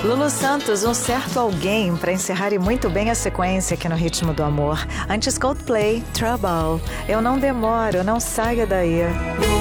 Lulu Santos, Um Certo Alguém, para encerrar e muito bem a sequência aqui no Ritmo do Amor. Antes Coldplay, Trouble. Eu não demoro, não saia daí.